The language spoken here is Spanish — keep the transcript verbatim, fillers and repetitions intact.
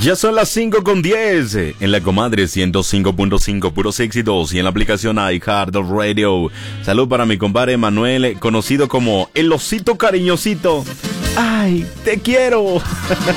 Ya son las cinco con diez en la comadre ciento cinco punto cinco puros éxitos y en la aplicación iHeartRadio. Salud para mi compadre Manuel, conocido como el osito cariñosito. ¡Ay, te quiero!